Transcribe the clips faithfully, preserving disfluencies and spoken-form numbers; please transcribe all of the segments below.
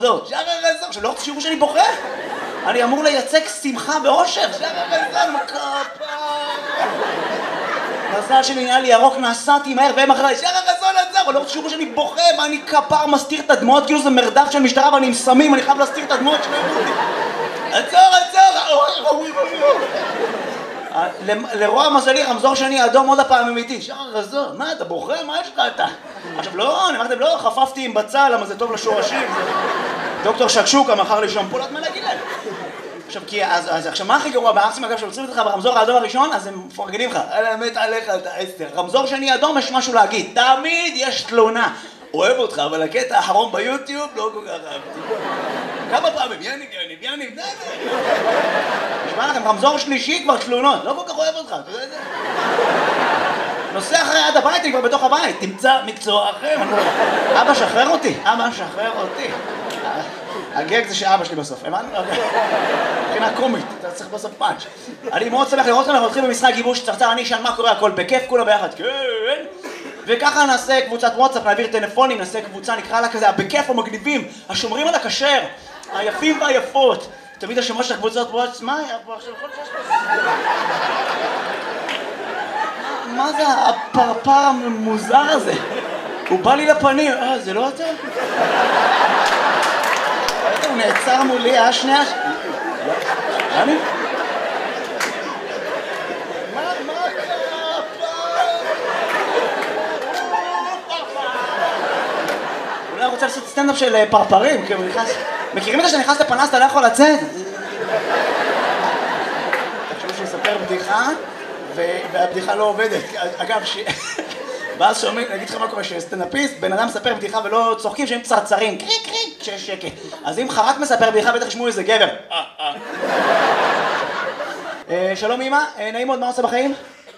זאת, שחר רזון, עכשיו לא רוצה שיראו שאני בוכה? אני אמור לייצג שמחה ואושר, שחר רזון, מקפה. מזל שלי נהיה לי ירוק, נסעתי מהר והם אחריי, שחר רזון עצר, אבל לא רוצה שיראו שאני בוכה, ואני כפר מסתיר את הדמעות, כאילו זה מרדף של משטרה ואני עם סמים, אני חייב להסתיר את הדמעות שלהם. עצור, עצור! לרוע מזלי, רמזור שני אדום עוד הפעם אמיתי. שחר רזון, מה אתה בוכה? מה יש לך אתה? עכשיו לא, אני אמרתם לא, חפפתי עם בצל, למה זה טוב לשורשים. דוקטור שקשוקה מכר לי שמפולת, מה להגיד להם? עכשיו, כי אז, עכשיו מה הכי גרוע בארצים, אגב, שעוצרים אותך ברמזור האדום הראשון, אז הם מפרגנים לך. אלא מת עליך, אתה עשר. רמזור שני אדום, יש משהו להגיד. תמיד יש תלונה. אוהב אותך, אבל הקטע האחרון ביוטיוב לא כל כך אהבתי. כמה פעמים? יניב, יניב, יניב, די זה. נשמע לכם, רמזור שלישי כבר תלונות. לא כל כך אוהב אותך, אתה יודע את זה? נוסע אחרי עד הבית, אני כבר בתוך הבית. תמצא מקצוע אחר. אבא, שחרר אותי. אבא, שחרר אותי. הגג זה שאבא שלי בסוף, הבנת? מבחינה קומית, אתה צריך בסוף פאנץ'. אני מאוד שמח לראות כאן, אנחנו הולכים במשחק גיבוש צרצר, אני אשאל מה קורה, הכל בכיף, כולה ביחד, כן. וככה נעשה קבוצת וואטסאפ, נעביר טלפונים, נעשה קבוצה, נקרא לה כזה, הבכיף המגניבים, השומרים על הכשר, היפים והיפות. תמיד השמות של הקבוצות וואטסאפ, מה היה פה עכשיו? מה זה הפרפר המוזר הזה? הוא בא לי לפנים, אה, זה לא אתה? הוא נעצר מולי, אה, שנייה? אני? מה, מה קרה פעם? אולי רוצה לעשות סטנדאפ של פרפרים, כי הוא נכנס... מכירים את זה שאני נכנס לפנס, אתה לא יכול לצאת? תחשבו שהוא יספר בדיחה, והבדיחה לא עובדת. אגב, ש... ואז שאומרים, נגיד לך מה קורה, שסטנדאפיסט, בן אדם מספר בדיחה ולא צוחקים שהם צרצרים, קריק קריק, כשיש שקט. אז אם חרק מספר בדיחה, בטח ישמעו איזה גבר. שלום אמא, נעים מאוד, מה עושה בחיים?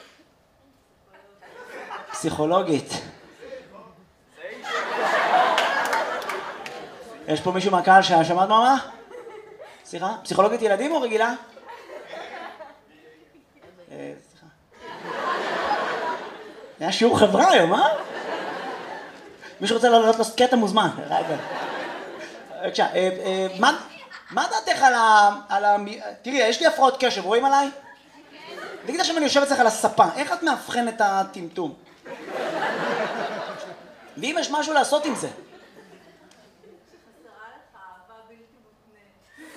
פסיכולוגית. יש פה מישהו מהקהל ששמעת מה? סליחה? פסיכולוגית ילדים או רגילה? סליחה. היה שיעור חברה היום, אה? מישהו רוצה לעלות לו קטע מוזמן. בבקשה, מה דעתך על ה... תראי, יש לי הפרעות קשב, רואים עליי? תגיד עכשיו אני יושבת אצלך על הספה, איך את מאבחן את הטמטום? ואם יש משהו לעשות עם זה?